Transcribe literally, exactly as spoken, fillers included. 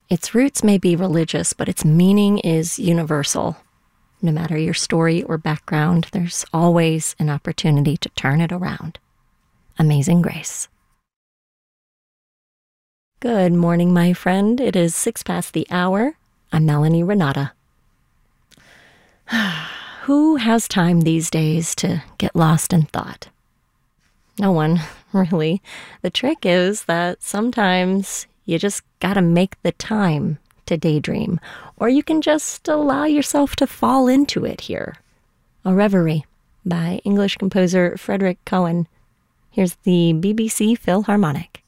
Its roots may be religious, but its meaning is universal. No matter your story or background, there's always an opportunity to turn it around. Amazing Grace. Good morning, my friend. It is six past the hour. I'm Melanie Renata. Who has time these days to get lost in thought? No one, really. The trick is that sometimes you just gotta make the time to daydream, or you can just allow yourself to fall into it here. A Reverie by English composer Frederick Cohen. Here's the B B C Philharmonic.